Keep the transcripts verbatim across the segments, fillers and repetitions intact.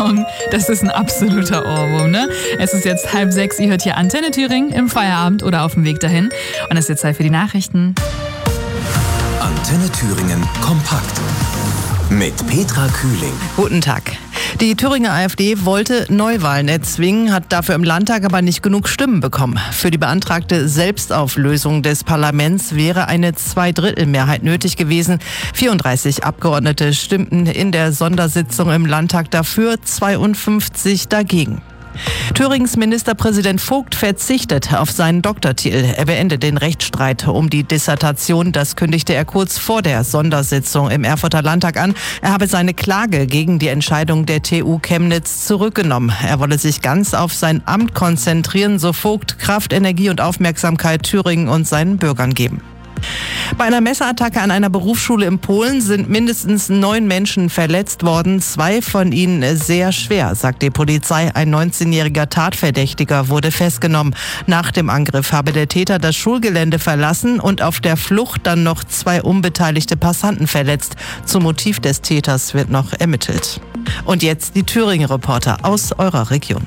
Song, das ist ein absoluter Ohrwurm, ne? Es ist jetzt halb sechs, ihr hört hier Antenne Thüringen im Feierabend oder auf dem Weg dahin. Und es ist jetzt Zeit für die Nachrichten. Antenne Thüringen kompakt mit Petra Kühling. Guten Tag. Die Thüringer AfD wollte Neuwahlen erzwingen, hat dafür im Landtag aber nicht genug Stimmen bekommen. Für die beantragte Selbstauflösung des Parlaments wäre eine Zweidrittelmehrheit nötig gewesen. vierunddreißig Abgeordnete stimmten in der Sondersitzung im Landtag dafür, zweiundfünfzig dagegen. Thüringens Ministerpräsident Vogt verzichtet auf seinen Doktortitel. Er beendet den Rechtsstreit um die Dissertation. Das kündigte er kurz vor der Sondersitzung im Erfurter Landtag an. Er habe seine Klage gegen die Entscheidung der T U Chemnitz zurückgenommen. Er wolle sich ganz auf sein Amt konzentrieren, so Vogt, Kraft, Energie und Aufmerksamkeit Thüringen und seinen Bürgern geben. Bei einer Messerattacke an einer Berufsschule in Polen sind mindestens neun Menschen verletzt worden, zwei von ihnen sehr schwer, sagt die Polizei. Ein neunzehnjähriger Tatverdächtiger wurde festgenommen. Nach dem Angriff habe der Täter das Schulgelände verlassen und auf der Flucht dann noch zwei unbeteiligte Passanten verletzt. Zum Motiv des Täters wird noch ermittelt. Und jetzt die Thüringen-Reporter aus eurer Region.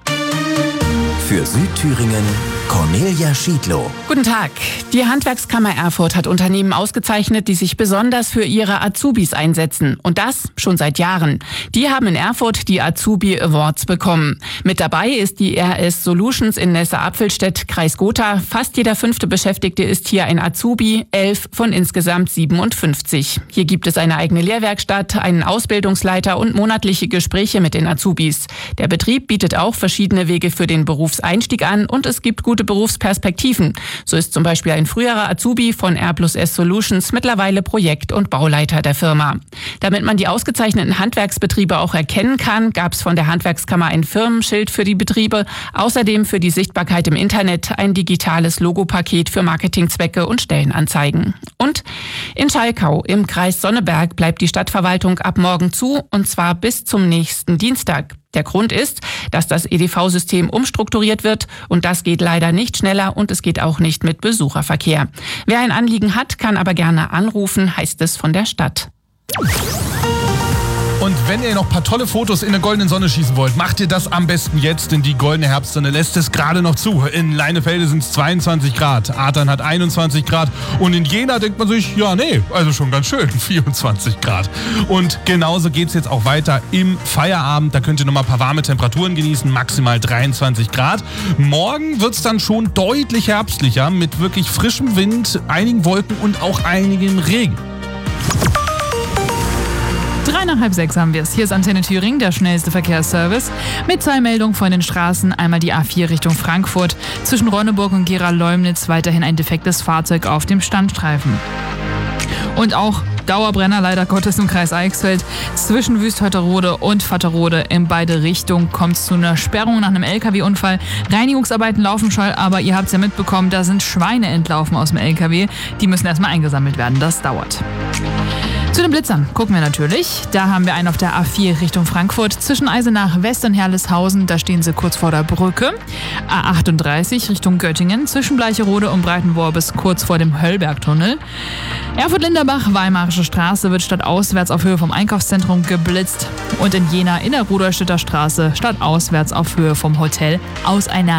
Für Südthüringen Cornelia Schiedlow. Guten Tag. Die Handwerkskammer Erfurt hat Unternehmen ausgezeichnet, die sich besonders für ihre Azubis einsetzen. Und das schon seit Jahren. Die haben in Erfurt die Azubi Awards bekommen. Mit dabei ist die R S Solutions in Nesse-Apfelstedt, Kreis Gotha. Fast jeder fünfte Beschäftigte ist hier ein Azubi, elf von insgesamt siebenundfünfzig. Hier gibt es eine eigene Lehrwerkstatt, einen Ausbildungsleiter und monatliche Gespräche mit den Azubis. Der Betrieb bietet auch verschiedene Wege für den Berufseinstieg an und es gibt gute Berufsperspektiven. So ist zum Beispiel ein früherer Azubi von R plus S Solutions mittlerweile Projekt- und Bauleiter der Firma. Damit man die ausgezeichneten Handwerksbetriebe auch erkennen kann, gab es von der Handwerkskammer ein Firmenschild für die Betriebe, außerdem für die Sichtbarkeit im Internet ein digitales Logopaket für Marketingzwecke und Stellenanzeigen. Und in Schalkau im Kreis Sonneberg bleibt die Stadtverwaltung ab morgen zu, und zwar bis zum nächsten Dienstag. Der Grund ist, dass das E D V-System umstrukturiert wird und das geht leider nicht schneller und es geht auch nicht mit Besucherverkehr. Wer ein Anliegen hat, kann aber gerne anrufen, heißt es von der Stadt. Und wenn ihr noch ein paar tolle Fotos in der goldenen Sonne schießen wollt, macht ihr das am besten jetzt, denn die goldene Herbstsonne lässt es gerade noch zu. In Leinefelde sind es zweiundzwanzig Grad, Adern hat einundzwanzig Grad und in Jena denkt man sich, ja nee, also schon ganz schön, vierundzwanzig Grad. Und genauso geht's jetzt auch weiter im Feierabend. Da könnt ihr noch mal ein paar warme Temperaturen genießen, maximal dreiundzwanzig Grad. Morgen wird's dann schon deutlich herbstlicher mit wirklich frischem Wind, einigen Wolken und auch einigem Regen. Drei nach halb sechs haben wir es. Hier ist Antenne Thüringen, der schnellste Verkehrsservice. Mit zwei Meldungen von den Straßen. Einmal die A vier Richtung Frankfurt. Zwischen Ronneburg und Gera-Leumnitz weiterhin ein defektes Fahrzeug auf dem Standstreifen. Und auch Dauerbrenner leider Gottes im Kreis Eichsfeld. Zwischen Wüst-Hotterode und Vatterode in beide Richtungen kommt es zu einer Sperrung nach einem L K W-Unfall. Reinigungsarbeiten laufen schon, aber ihr habt es ja mitbekommen, da sind Schweine entlaufen aus dem L K W. Die müssen erstmal eingesammelt werden. Das dauert. Zu den Blitzern gucken wir natürlich. Da haben wir einen auf der A vier Richtung Frankfurt. Zwischen Eisenach West und Herleshausen, da stehen sie kurz vor der Brücke. A achtunddreißig Richtung Göttingen. Zwischen Bleicherode und Breitenworbis kurz vor dem Höllbergtunnel. Erfurt-Linderbach, Weimarische Straße wird stadtauswärts auf Höhe vom Einkaufszentrum geblitzt. Und in Jena in der Rudolstädter Straße stadtauswärts auf Höhe vom Hotel auseinander.